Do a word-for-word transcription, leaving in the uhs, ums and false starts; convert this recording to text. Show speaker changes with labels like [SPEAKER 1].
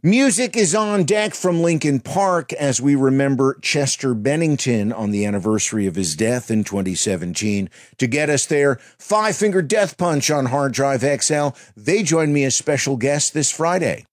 [SPEAKER 1] Music is on deck from Linkin Park as we remember Chester Bennington on the anniversary of his death in twenty seventeen. To get us there, Five Finger Death Punch on Hard Drive X L. They join me as special guests this Friday.